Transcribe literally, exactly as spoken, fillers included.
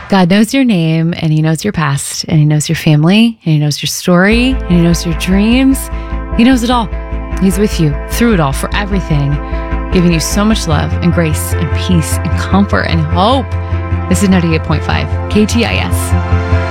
God knows your name, and He knows your past, and He knows your family, and He knows your story, and He knows your dreams. He knows it all. He's with you through it all, for everything, giving you so much love and grace and peace and comfort and hope. This is ninety-eight point five K T I S.